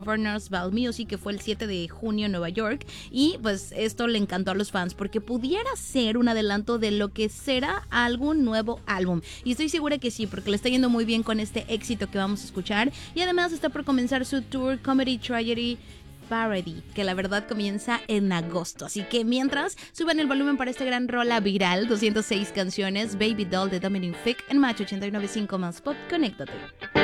Governors Ball Music, que fue el 7 de junio en Nueva York, y pues esto le encantó a los fans porque pudiera ser un adelanto de lo que será algún nuevo álbum, y estoy segura que sí, porque le está yendo muy bien con este éxito que vamos a escuchar, y además está por comenzar su tour Comedy Tragedy Parody, que la verdad comienza en agosto. Así que mientras, suban el volumen para esta gran rola viral, 206 canciones, Baby Doll de Dominic Fike en Match 89.5 más Pop. Conéctate.